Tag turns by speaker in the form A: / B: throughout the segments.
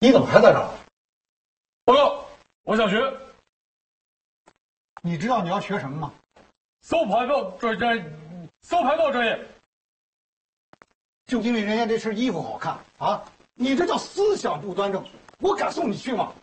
A: 你怎么还在这儿？
B: 报告，我想学
A: 你知道你要学什么吗？
B: 搜牌报专业。
A: 就因为人家这身衣服好看啊，你这叫思想不端正，我敢送你去吗？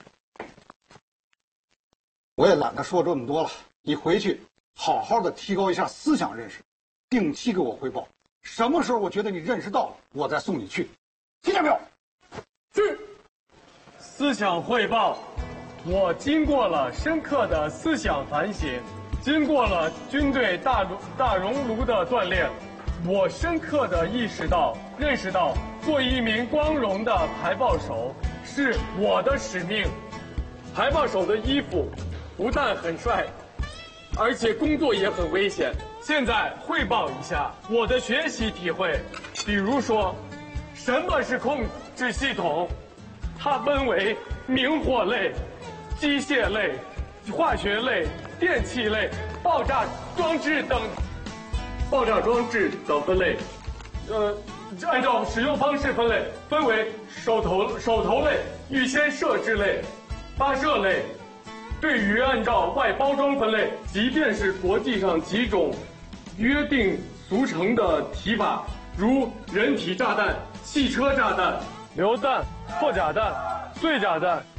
A: 我也懒得说这么多了，你回去好好的提高一下思想认识，定期给我汇报。什么时候我觉得你认识到了，我再送你去，听见没有？
B: 去。思想汇报。我经过了深刻的思想反省，经过了军队大熔炉的锻炼，我深刻地认识到，做一名光荣的排报手是我的使命。排报手的衣服不但很帅，而且工作也很危险。现在汇报一下我的学习体会，比如说，什么是控制系统？它分为明火类、机械类、化学类、电气类、爆炸装置等分类。按照使用方式分类，分为手头类、预先设置类、发射类。对于按照外包装分类，即便是国际上几种约定俗成的提法，如人体炸弹、汽车炸弹、榴弹、破甲弹、碎甲弹、